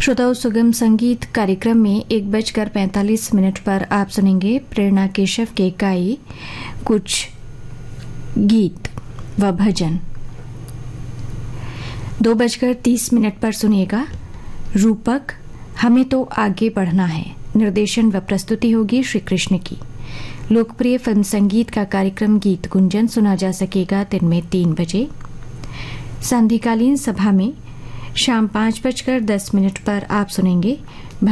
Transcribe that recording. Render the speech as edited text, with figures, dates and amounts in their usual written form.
श्रोताओं, सुगम संगीत कार्यक्रम में 1:45 पर आप सुनेंगे प्रेरणा केशव के गाए कुछ गीत व भजन। 2:30 पर सुनिएगा रूपक हमें तो आगे बढ़ना है। निर्देशन व प्रस्तुति होगी श्री कृष्ण की। लोकप्रिय फिल्म संगीत का कार्यक्रम गीत गुंजन सुना जा सकेगा दिन में 3 बजे। संधिकालीन सभा में शाम 5:10 पर आप सुनेंगे